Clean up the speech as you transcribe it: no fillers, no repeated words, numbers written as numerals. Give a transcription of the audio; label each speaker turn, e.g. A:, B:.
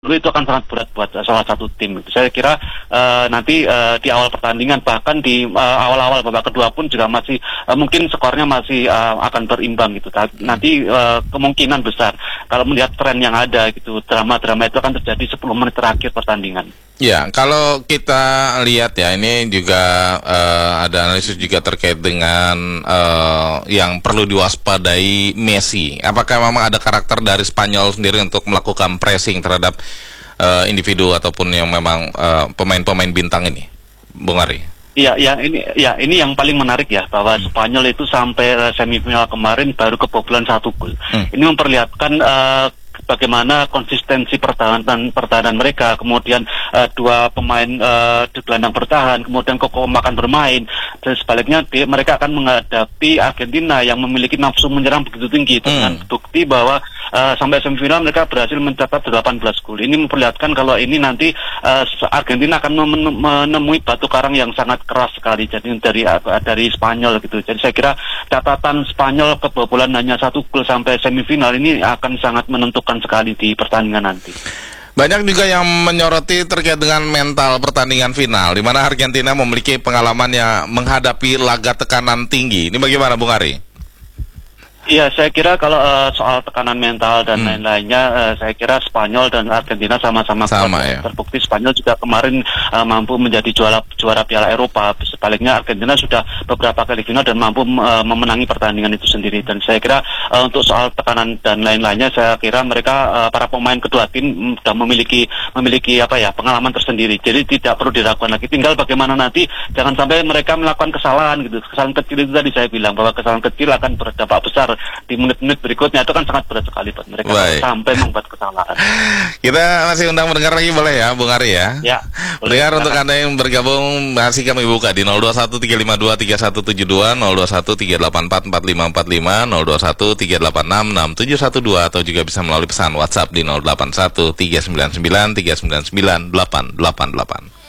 A: itu akan sangat berat buat salah satu tim. Saya kira nanti di awal pertandingan, bahkan di awal-awal babak kedua pun juga masih mungkin skornya masih akan berimbang gitu. Nanti kemungkinan besar kalau melihat tren yang ada gitu, drama-drama itu akan terjadi 10 menit terakhir pertandingan.
B: Ya, kalau kita lihat ya, ini juga ada analisis juga terkait dengan yang perlu diwaspadai Messi. Apakah memang ada karakter dari Spanyol sendiri untuk melakukan pressing terhadap individu ataupun yang memang pemain-pemain bintang ini, Bung Ari?
A: Iya, ini yang paling menarik ya, bahwa Spanyol itu sampai semifinal kemarin baru kebobolan 1 gol. Ini memperlihatkan bagaimana konsistensi pertahanan mereka, kemudian dua pemain di gelandang bertahan, kemudian kekompakan bermain, dan sebaliknya mereka akan menghadapi Argentina yang memiliki nafsu menyerang begitu tinggi, dengan bukti bahwa sampai semifinal mereka berhasil mencatat 18 gol. Ini memperlihatkan kalau ini nanti Argentina akan menemui batu karang yang sangat keras sekali, jadi dari Spanyol gitu. Jadi saya kira catatan Spanyol kebobolan hanya 1 gol sampai semifinal ini akan sangat menentukan sekali di pertandingan nanti.
B: Banyak juga yang menyoroti terkait dengan mental pertandingan final, di mana Argentina memiliki pengalaman yang menghadapi laga tekanan tinggi. Ini bagaimana, Bung Ari?
A: Iya, saya kira kalau soal tekanan mental dan lain-lainnya, saya kira Spanyol dan Argentina sama-sama kuat. Ya. Terbukti Spanyol juga kemarin mampu menjadi juara Piala Eropa. Sebaliknya Argentina sudah beberapa kali final dan mampu memenangi pertandingan itu sendiri. Dan saya kira untuk soal tekanan dan lain-lainnya, saya kira mereka para pemain kedua tim sudah memiliki pengalaman tersendiri. Jadi tidak perlu diragukan lagi. Tinggal bagaimana nanti jangan sampai mereka melakukan kesalahan gitu. Kesalahan kecil itu tadi saya bilang bahwa kesalahan kecil akan berdampak besar di menit-menit berikutnya, itu kan sangat berat sekali buat mereka sampai membuat kesalahan.
B: Kita masih undang mendengar lagi boleh ya, Bung Ari ya?
A: Ya.
B: Mendengar untuk Anda yang bergabung masih kami buka di 0213523172, 0213844545, 0213866712, atau juga bisa melalui pesan WhatsApp di 081399399888.